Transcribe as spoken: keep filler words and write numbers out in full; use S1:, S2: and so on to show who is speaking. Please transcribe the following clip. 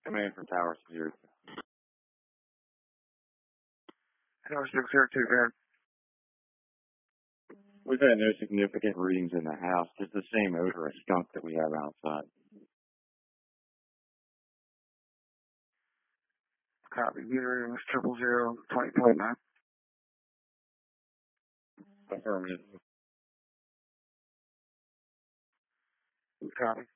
S1: Command from Tower Zero.
S2: Tower six zero two, man.
S1: We've had no significant readings in the house, just the same odor of skunk that we have outside.
S2: Copy. Meter was triple zero twenty point nine.
S1: Affirmative.
S2: Copy.